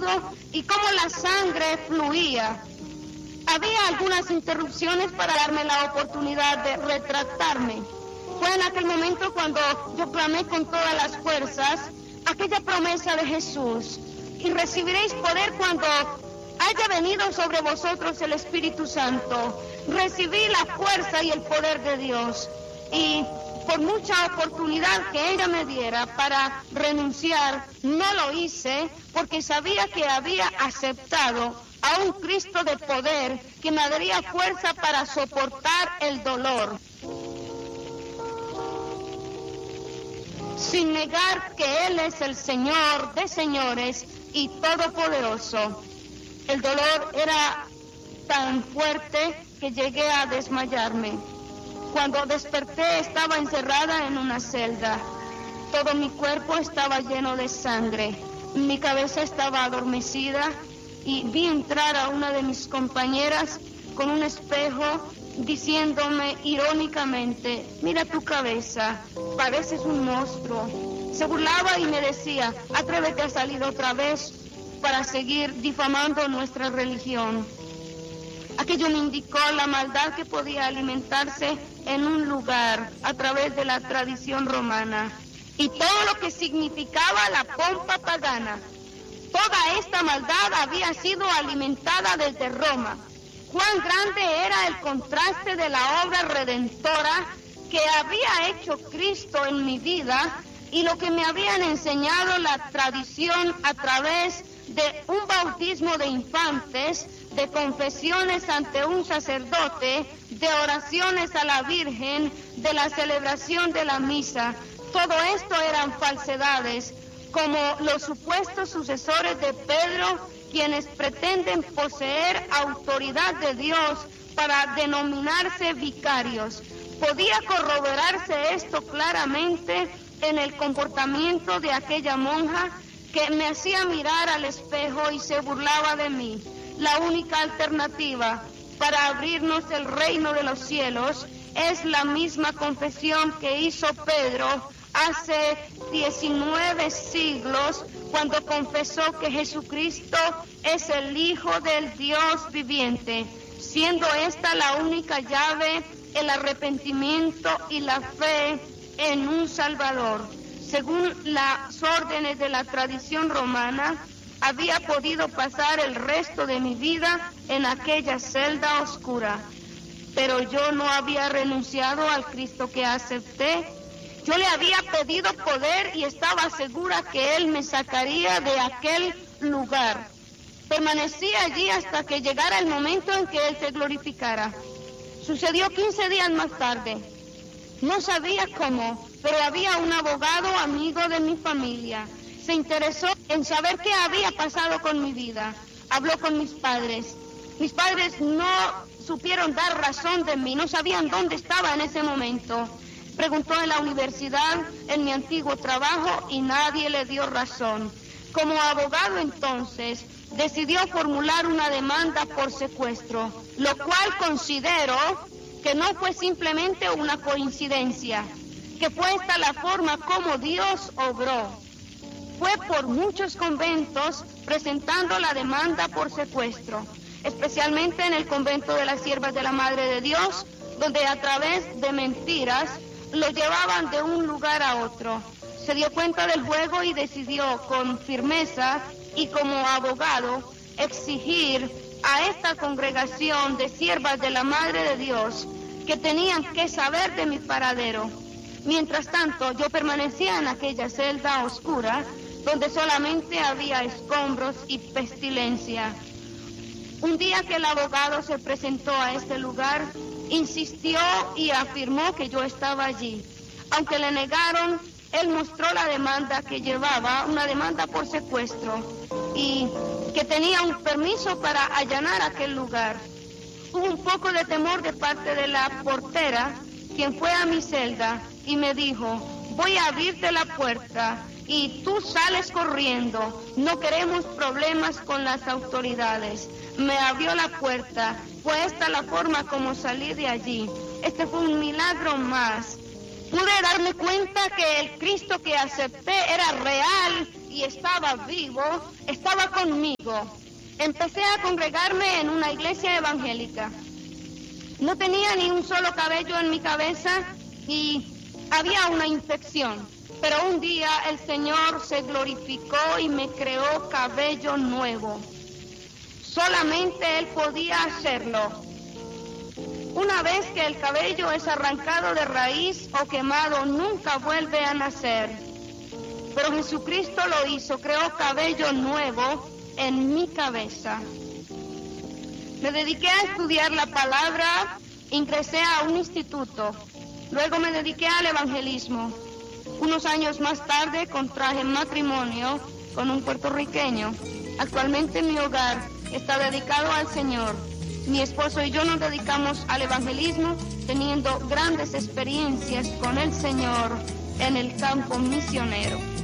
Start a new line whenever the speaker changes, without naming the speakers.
desnudo y cómo la sangre fluía. Había algunas interrupciones para darme la oportunidad de retractarme. Fue en aquel momento cuando yo clamé con todas las fuerzas aquella promesa de Jesús: y recibiréis poder cuando haya venido sobre vosotros el Espíritu Santo. Recibí la fuerza y el poder de Dios, y por mucha oportunidad que ella me diera para renunciar, no lo hice, porque sabía que había aceptado a un Cristo de poder que me daría fuerza para soportar el dolor, sin negar que Él es el Señor de señores y todopoderoso. El dolor era tan fuerte que llegué a desmayarme. Cuando desperté estaba encerrada en una celda. Todo mi cuerpo estaba lleno de sangre. Mi cabeza estaba adormecida y vi entrar a una de mis compañeras con un espejo diciéndome irónicamente: mira tu cabeza, pareces un monstruo. Se burlaba y me decía: atrévete a salir otra vez para seguir difamando nuestra religión. Aquello me indicó la maldad que podía alimentarse en un lugar a través de la tradición romana y todo lo que significaba la pompa pagana. Toda esta maldad había sido alimentada desde Roma. Cuán grande era el contraste de la obra redentora que había hecho Cristo en mi vida y lo que me habían enseñado la tradición a través de un bautismo de infantes, de confesiones ante un sacerdote, de oraciones a la Virgen, de la celebración de la misa. Todo esto eran falsedades, como los supuestos sucesores de Pedro, quienes pretenden poseer autoridad de Dios para denominarse vicarios. Podía corroborarse esto claramente en el comportamiento de aquella monja que me hacía mirar al espejo y se burlaba de mí. La única alternativa para abrirnos el reino de los cielos es la misma confesión que hizo Pedro hace 19 siglos, cuando confesó que Jesucristo es el Hijo del Dios viviente, siendo esta la única llave, el arrepentimiento y la fe en un Salvador. Según las órdenes de la tradición romana, había podido pasar el resto de mi vida en aquella celda oscura, pero yo no había renunciado al Cristo que acepté. Yo le había pedido poder y estaba segura que Él me sacaría de aquel lugar. Permanecí allí hasta que llegara el momento en que Él se glorificara. Sucedió 15 días más tarde. No sabía cómo, pero había un abogado amigo de mi familia. Se interesó en saber qué había pasado con mi vida. Habló con mis padres. Mis padres no supieron dar razón de mí, no sabían dónde estaba en ese momento. Preguntó en la universidad, en mi antiguo trabajo, y nadie le dio razón. Como abogado entonces, decidió formular una demanda por secuestro, lo cual considero que no fue simplemente una coincidencia, que fue esta la forma como Dios obró. Fue por muchos conventos presentando la demanda por secuestro, especialmente en el convento de las Siervas de la Madre de Dios, donde a través de mentiras lo llevaban de un lugar a otro. Se dio cuenta del juego y decidió con firmeza y como abogado exigir a esta congregación de siervas de la Madre de Dios que tenían que saber de mi paradero. Mientras tanto, yo permanecía en aquella celda oscura donde solamente había escombros y pestilencia. Un día que el abogado se presentó a este lugar, insistió y afirmó que yo estaba allí. Aunque le negaron, él mostró la demanda que llevaba, una demanda por secuestro, y que tenía un permiso para allanar aquel lugar. Hubo un poco de temor de parte de la portera, quien fue a mi celda y me dijo: voy a abrirte la puerta y tú sales corriendo, no queremos problemas con las autoridades. Me abrió la puerta, fue esta la forma como salí de allí. Este fue un milagro más. Pude darme cuenta que el Cristo que acepté era real y estaba vivo, estaba conmigo. Empecé a congregarme en una iglesia evangélica. No tenía ni un solo cabello en mi cabeza y había una infección. Pero un día el Señor se glorificó y me creó cabello nuevo. Solamente Él podía hacerlo. Una vez que el cabello es arrancado de raíz o quemado, nunca vuelve a nacer. Pero Jesucristo lo hizo, creó cabello nuevo en mi cabeza. Me dediqué a estudiar la palabra, ingresé a un instituto. Luego me dediqué al evangelismo. Unos años más tarde contraje matrimonio con un puertorriqueño. Actualmente mi hogar está dedicado al Señor. Mi esposo y yo nos dedicamos al evangelismo, teniendo grandes experiencias con el Señor en el campo misionero.